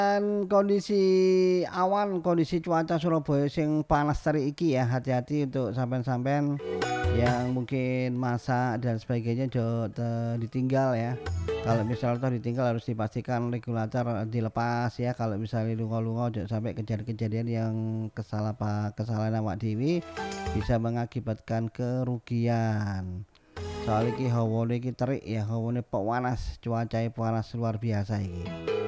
Kondisi awan, kondisi cuaca Surabaya sing panas terik iki ya, hati-hati untuk sampean-sampean yang mungkin masak dan sebagainya ditinggal ya. Kalau misal toh ditinggal harus dipastikan regulator dilepas ya. Kalau misalnya lunga-lunga ojo sampai kejadian-kejadian yang kesalahan awak dewi bisa mengakibatkan kerugian. Soal iki hawane iki terik ya, hawane panas, cuacanya panas luar biasa iki.